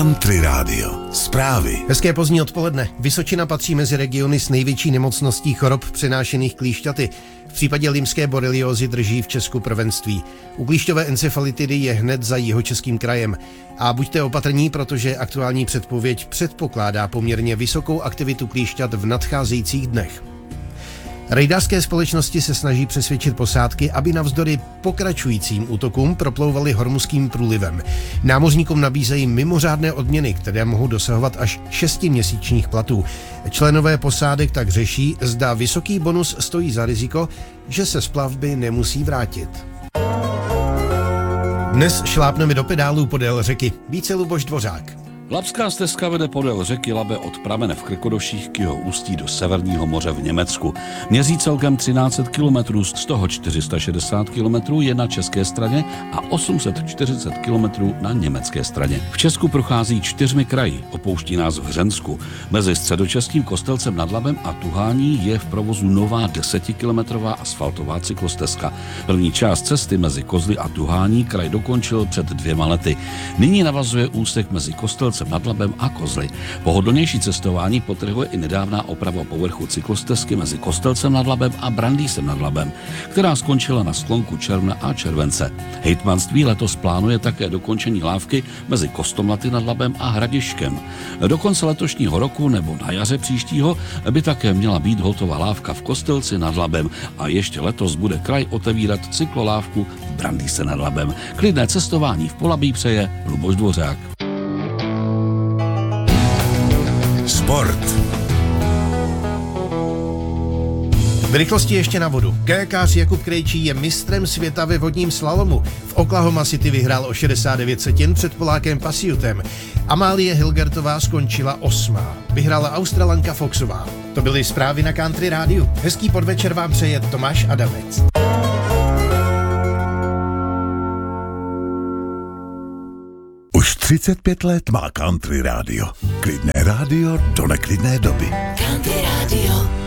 Country Radio. Zprávy. Hezké pozdní odpoledne. Vysočina patří mezi regiony s největší nemocností chorob přenášených klíšťaty. V případě limské boreliózy drží v Česku prvenství. U klíšťové encefalitidy je hned za Jihočeským krajem. A buďte opatrní, protože aktuální předpověď předpokládá poměrně vysokou aktivitu klíšťat v nadcházejících dnech. Rejdařské společnosti se snaží přesvědčit posádky, aby navzdory pokračujícím útokům proplouvaly Hormuzským průlivem. Námořníkům nabízejí mimořádné odměny, které mohou dosahovat až 6měsíčních platů. Členové posádek tak řeší, zda vysoký bonus stojí za riziko, že se z plavby nemusí vrátit. Dnes šlápneme do pedálů podél řeky. Více Luboš Dvořák. Labská stezka vede podél řeky Labe od pramene v Krkonoších k jeho ústí do Severního moře v Německu. Měří celkem 1300 km, z toho 460 km je na české straně a 840 km na německé straně. V Česku prochází 4 kraji, opouští nás v Hřensku. Mezi středočeským Kostelcem nad Labem a Tuhání je v provozu nová 10kilometrová asfaltová cyklostezka. První část cesty mezi Kozly a Tuhání kraj dokončil před 2 lety. Nyní navazuje úsek mezi Kostelcem nad Labem a Kozly. Pohodlnější cestování potrhuje i nedávná oprava povrchu cyklostezky mezi Kostelcem nad Labem a Brandýsem nad Labem, která skončila na sklonku června a července. Hejtmanství letos plánuje také dokončení lávky mezi Kostomlaty nad Labem a Hradišťkem. Do konce letošního roku nebo na jaře příštího by také měla být hotová lávka v Kostelci nad Labem a ještě letos bude kraj otevírat cyklolávku v Brandýse nad Labem. Klidné cestování v Polabí přeje Luboš Dvořák. Sport. V rychlosti ještě na vodu. Kajakář Jakub Krejčí je mistrem světa ve vodním slalomu. V Oklahoma City vyhrál o 69 setin před Polákem Pasiutem. Amálie Hilgertová skončila 8. Vyhrála Australanka Foxová. To byly zprávy na Country Rádiu. Hezký podvečer vám přeje Tomáš Adamec. Už 35 let má Country Radio. Klidné rádio do neklidné doby. Country Radio.